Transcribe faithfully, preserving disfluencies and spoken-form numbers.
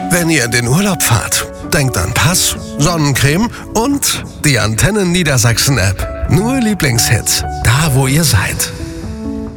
Wenn ihr in den Urlaub fahrt, denkt an Pass, Sonnencreme und die Antennen Niedersachsen-App. Nur Lieblingshits, da wo ihr seid.